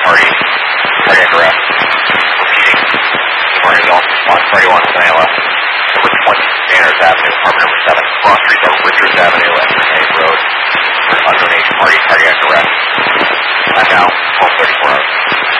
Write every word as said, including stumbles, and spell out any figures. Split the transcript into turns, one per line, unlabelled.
party, cardiac arrest. Repeating, Marty Dalton response, party one with Ayla. Number twenty, Manners Avenue, apartment number seven. Cross streets are Richards Avenue and Renee Road. For unknown age party, cardiac arrest. And now, twelve thirty-four hours.